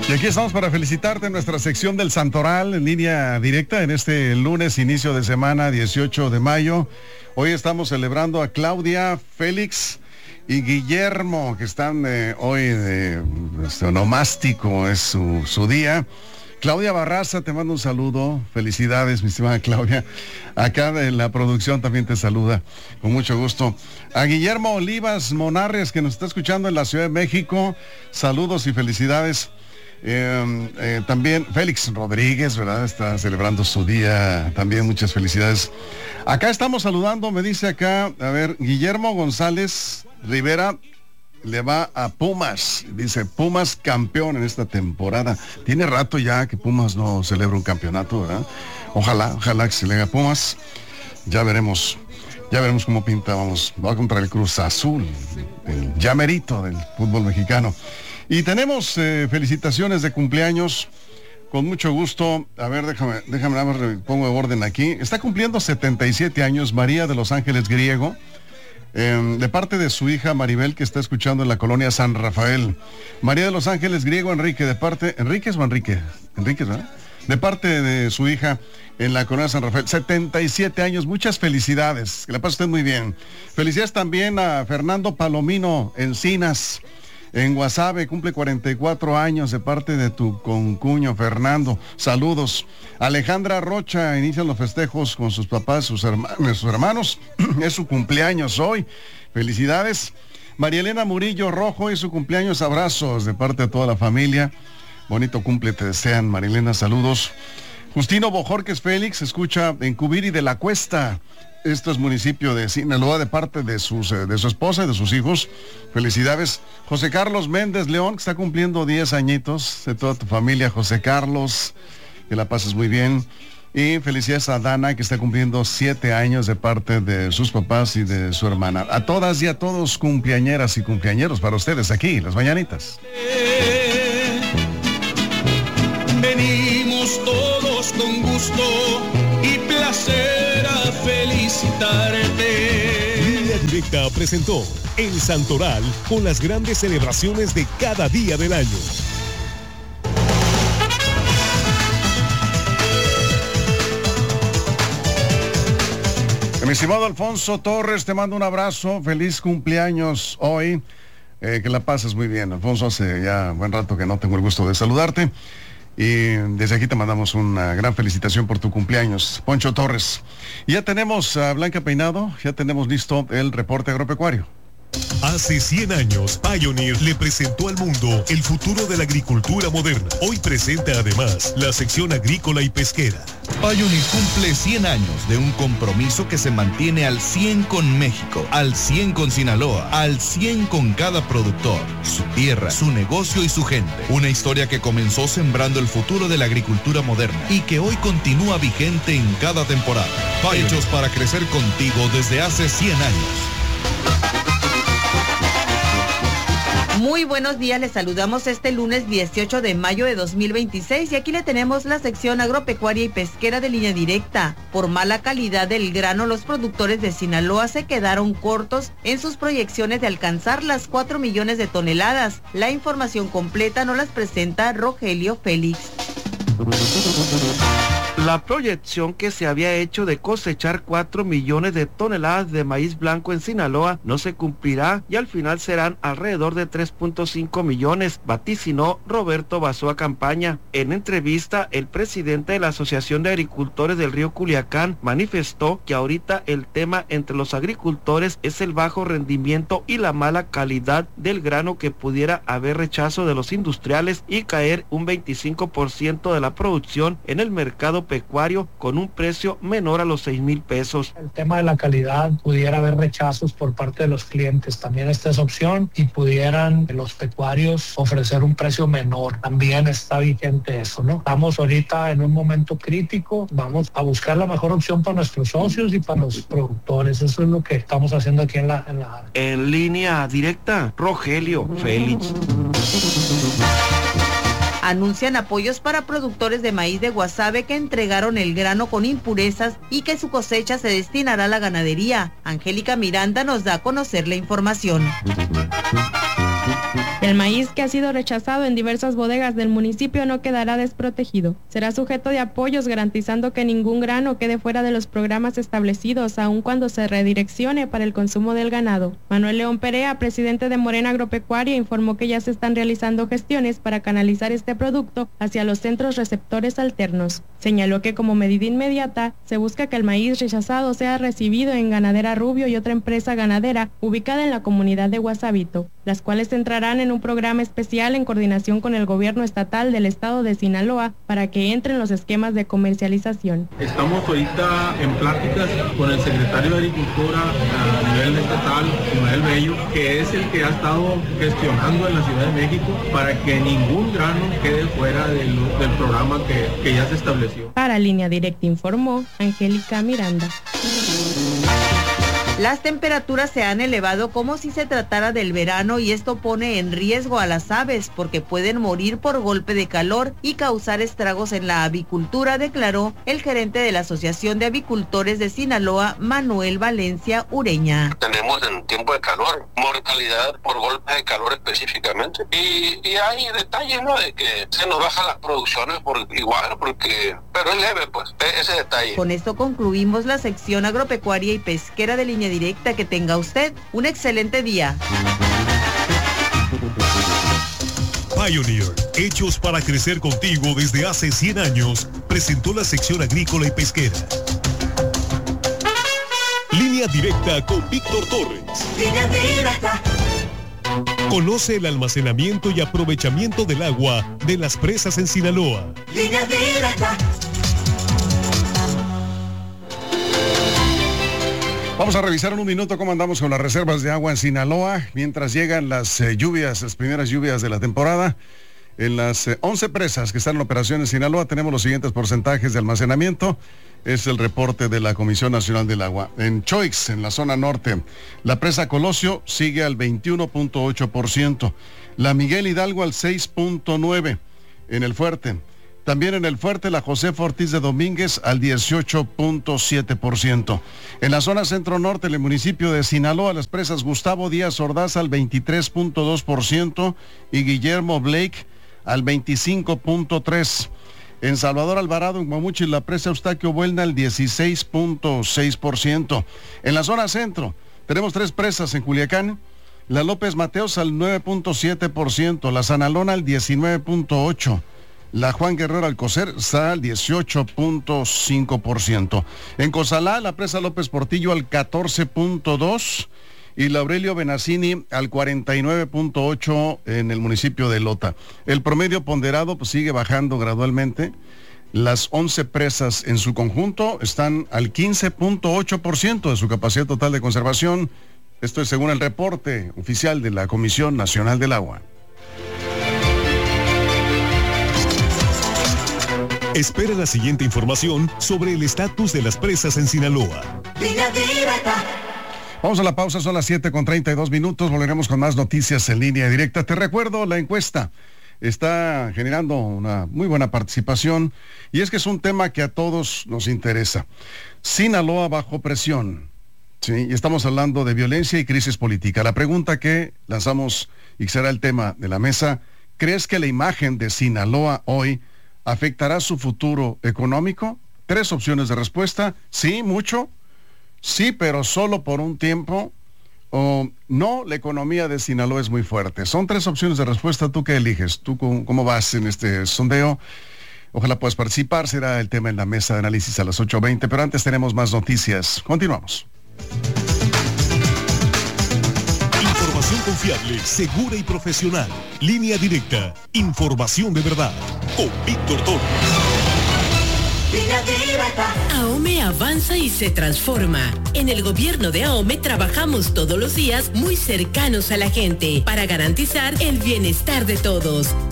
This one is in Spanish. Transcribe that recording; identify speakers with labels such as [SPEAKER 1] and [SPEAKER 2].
[SPEAKER 1] Y aquí estamos para felicitarte en nuestra sección del Santoral en línea directa en este lunes, inicio de semana, 18 de mayo. Hoy estamos celebrando a Claudia, Félix y Guillermo, que están hoy de onomástico, es su día. Claudia Barraza, te mando un saludo, felicidades, mi estimada Claudia. Acá de la producción también te saluda, con mucho gusto. A Guillermo Olivas Monarres, que nos está escuchando en la Ciudad de México, saludos y felicidades. También Félix Rodríguez, ¿verdad? Está celebrando su día, también muchas felicidades. Acá estamos saludando, me dice acá, a ver, Guillermo González Rivera le va a Pumas, dice Pumas campeón en esta temporada. Tiene rato ya que Pumas no celebra un campeonato, ¿verdad? Ojalá que se le haga a Pumas. Ya veremos cómo pinta, va contra el Cruz Azul, el llamerito del fútbol mexicano. Y tenemos felicitaciones de cumpleaños, con mucho gusto. A ver, déjame nada más, pongo de orden aquí. Está cumpliendo 77 años María de los Ángeles Griego, de parte de su hija Maribel, que está escuchando en la colonia San Rafael. María de los Ángeles Griego Enrique, de parte, Enríquez, ¿verdad? De parte de su hija en la colonia San Rafael, 77 años, muchas felicidades, que la pase usted muy bien. Felicidades también a Fernando Palomino Encinas, en Guasave, cumple 44 años de parte de tu concuño Fernando. Saludos. Alejandra Rocha, inician los festejos con sus papás, sus hermanos. Es su cumpleaños hoy. Felicidades. María Elena Murillo Rojo, es su cumpleaños. Abrazos de parte de toda la familia. Bonito cumple te desean, María Elena, saludos. Justino Bojorques Félix, escucha en Cubiri de la Cuesta. Esto es municipio de Sinaloa, de parte de su esposa y de sus hijos. Felicidades. José Carlos Méndez León, que está cumpliendo 10 añitos, de toda tu familia, José Carlos, que la pases muy bien. Y felicidades a Dana, que está cumpliendo 7 años de parte de sus papás y de su hermana. A todas y a todos, cumpleañeras y cumpleañeros, para ustedes aquí, las mañanitas.
[SPEAKER 2] Venimos todos con gusto y placer a felicitarte.
[SPEAKER 3] Línea Directa presentó El Santoral con las grandes celebraciones de cada día del año.
[SPEAKER 1] Mi estimado Alfonso Torres, te mando un abrazo, feliz cumpleaños hoy, que la pases muy bien. Alfonso, hace ya buen rato que no tengo el gusto de saludarte. Y desde aquí te mandamos una gran felicitación por tu cumpleaños, Poncho Torres. Y ya tenemos a Blanca Peinado, ya tenemos listo el reporte agropecuario.
[SPEAKER 3] Hace 100 años, Pioneer le presentó al mundo el futuro de la agricultura moderna. Hoy presenta además la sección agrícola y pesquera.
[SPEAKER 4] Pioneer cumple 100 años de un compromiso que se mantiene al 100 con México, al 100 con Sinaloa, al 100 con cada productor, su tierra, su negocio y su gente. Una historia que comenzó sembrando el futuro de la agricultura moderna y que hoy continúa vigente en cada temporada. Pioneer. Hechos para crecer contigo desde hace 100 años.
[SPEAKER 5] Muy buenos días, les saludamos este lunes 18 de mayo de 2026 y aquí le tenemos la sección agropecuaria y pesquera de Línea Directa. Por mala calidad del grano, los productores de Sinaloa se quedaron cortos en sus proyecciones de alcanzar las 4 millones de toneladas. La información completa nos las presenta Rogelio Félix.
[SPEAKER 6] La proyección que se había hecho de cosechar 4 millones de toneladas de maíz blanco en Sinaloa no se cumplirá y al final serán alrededor de 3.5 millones, vaticinó Roberto Basoa Campaña. En entrevista, el presidente de la Asociación de Agricultores del Río Culiacán manifestó que ahorita el tema entre los agricultores es el bajo rendimiento y la mala calidad del grano, que pudiera haber rechazo de los industriales y caer un 25% de la producción en el mercado pecuario con un precio menor a los 6,000 pesos.
[SPEAKER 7] El tema de la calidad, pudiera haber rechazos por parte de los clientes, también esta es opción, y pudieran los pecuarios ofrecer un precio menor, también está vigente eso, ¿no? Estamos ahorita en un momento crítico, vamos a buscar la mejor opción para nuestros socios y para los productores, eso es lo que estamos haciendo aquí
[SPEAKER 6] en Línea Directa, Rogelio Félix.
[SPEAKER 5] Anuncian apoyos para productores de maíz de Guasave que entregaron el grano con impurezas y que su cosecha se destinará a la ganadería. Angélica Miranda nos da a conocer la información.
[SPEAKER 8] El maíz que ha sido rechazado en diversas bodegas del municipio no quedará desprotegido. Será sujeto de apoyos, garantizando que ningún grano quede fuera de los programas establecidos, aun cuando se redireccione para el consumo del ganado. Manuel León Perea, presidente de Morena Agropecuaria, informó que ya se están realizando gestiones para canalizar este producto hacia los centros receptores alternos. Señaló que como medida inmediata se busca que el maíz rechazado sea recibido en Ganadera Rubio y otra empresa ganadera ubicada en la comunidad de Guasabito, las cuales entrarán en un programa especial en coordinación con el gobierno estatal del estado de Sinaloa para que entren los esquemas de comercialización.
[SPEAKER 9] Estamos ahorita en pláticas con el secretario de Agricultura a nivel estatal, Ismael Bello, que es el que ha estado gestionando en la Ciudad de México para que ningún grano quede fuera del programa que ya se estableció.
[SPEAKER 8] Para Línea Directa informó Angélica Miranda.
[SPEAKER 5] Las temperaturas se han elevado como si se tratara del verano y esto pone en riesgo a las aves porque pueden morir por golpe de calor y causar estragos en la avicultura, declaró el gerente de la Asociación de Avicultores de Sinaloa, Manuel Valencia Ureña.
[SPEAKER 10] Tenemos en tiempo de calor mortalidad por golpe de calor específicamente y hay detalles, ¿no?, de que se nos bajan las producciones pero es leve, pues, ese detalle.
[SPEAKER 5] Con esto concluimos la sección agropecuaria y pesquera de Línea Directa. Que tenga usted un excelente día.
[SPEAKER 3] Pioneer, hechos para crecer contigo desde hace 100 años, presentó la sección agrícola y pesquera. Línea Directa con Víctor Torres.
[SPEAKER 11] Línea Directa.
[SPEAKER 3] Conoce el almacenamiento y aprovechamiento del agua de las presas en Sinaloa.
[SPEAKER 11] Línea Directa.
[SPEAKER 1] Vamos a revisar en un minuto cómo andamos con las reservas de agua en Sinaloa, mientras llegan las primeras lluvias de la temporada. En las 11 presas que están en operación en Sinaloa tenemos los siguientes porcentajes de almacenamiento. Es el reporte de la Comisión Nacional del Agua. En Choix, en la zona norte, la presa Colosio sigue al 21.8%. La Miguel Hidalgo al 6.9%. En el Fuerte. También en el Fuerte, la Josefa Ortiz de Domínguez al 18.7%. En la zona centro-norte, en el municipio de Sinaloa, las presas Gustavo Díaz Ordaz al 23.2% y Guillermo Blake al 25.3%. En Salvador Alvarado, en Guamuchil, la presa Eustaquio Buelna al 16.6%. En la zona centro, tenemos 3 presas en Culiacán. La López Mateos al 9.7%, la Sanalona al 19.8%. La Juan Guerrero Alcocer está al 18.5%. En Cozalá, la presa López Portillo al 14.2% y la Aurelio Benazzini al 49.8% en el municipio de Lota. El promedio ponderado pues, sigue bajando gradualmente. Las 11 presas en su conjunto están al 15.8% de su capacidad total de conservación. Esto es según el reporte oficial de la Comisión Nacional del Agua.
[SPEAKER 3] Espera la siguiente información sobre el estatus de las presas en Sinaloa.
[SPEAKER 11] Línea Directa.
[SPEAKER 1] Vamos a la pausa, son las 7:32. Volveremos con más noticias en Línea Directa. Te recuerdo, la encuesta está generando una muy buena participación y es que es un tema que a todos nos interesa. Sinaloa bajo presión. Sí, y estamos hablando de violencia y crisis política. La pregunta que lanzamos y será el tema de la mesa, ¿crees que la imagen de Sinaloa hoy afectará su futuro económico? 3 opciones de respuesta. Sí, mucho. Sí, pero solo por un tiempo. O no, la economía de Sinaloa es muy fuerte. Son 3 opciones de respuesta. ¿Tú qué eliges? ¿Tú cómo vas en este sondeo? Ojalá puedas participar. Será el tema en la mesa de análisis a las 8:20. Pero antes tenemos más noticias. Continuamos.
[SPEAKER 3] Información confiable, segura y profesional. Línea Directa. Información de verdad. Con Víctor Torres.
[SPEAKER 12] AOME avanza y se transforma. En el gobierno de AOME trabajamos todos los días muy cercanos a la gente para garantizar el bienestar de todos.